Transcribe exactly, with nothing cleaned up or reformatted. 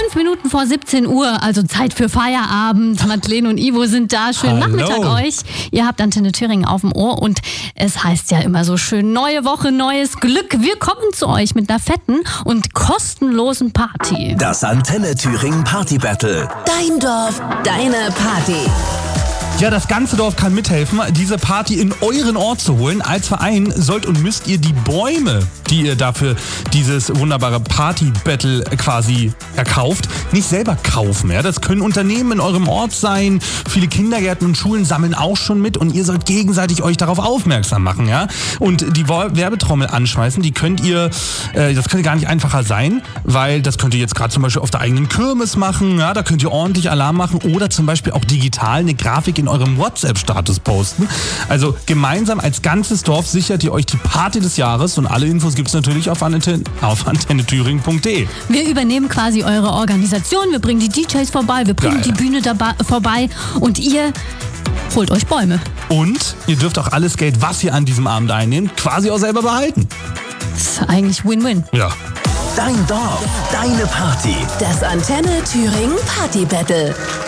Fünf Minuten vor siebzehn Uhr, also Zeit für Feierabend. Madeleine und Ivo sind da. Schönen Hallo. Nachmittag euch. Ihr habt Antenne Thüringen auf dem Ohr und es heißt ja immer so schön, neue Woche, neues Glück. Wir kommen zu euch mit einer fetten und kostenlosen Party. Das Antenne Thüringen Party Battle. Dein Dorf, deine Party. Ja, das ganze Dorf kann mithelfen, diese Party in euren Ort zu holen. Als Verein sollt und müsst ihr die Bäume, die ihr dafür dieses wunderbare Party-Battle quasi erkauft, nicht selber kaufen. Ja? Das können Unternehmen in eurem Ort sein. Viele Kindergärten und Schulen sammeln auch schon mit und ihr sollt gegenseitig euch darauf aufmerksam machen. Ja? Und die Werbetrommel anschmeißen, die könnt ihr, äh, das könnte gar nicht einfacher sein, weil das könnt ihr jetzt gerade zum Beispiel auf der eigenen Kirmes machen. Ja? Da könnt ihr ordentlich Alarm machen oder zum Beispiel auch digital eine Grafik in eurem WhatsApp-Status posten. Also gemeinsam als ganzes Dorf sichert ihr euch die Party des Jahres und alle Infos gibt es natürlich auf, Antenne, auf antenne thüringen punkt de. Wir übernehmen quasi eure Organisation, wir bringen die D Js vorbei, wir bringen Geil. die Bühne dabei, vorbei und ihr holt euch Bäume. Und ihr dürft auch alles Geld, was ihr an diesem Abend einnehmt, quasi auch selber behalten. Das ist eigentlich Win-Win. Ja. Dein Dorf, deine Party. Das Antenne Thüringen Party Battle.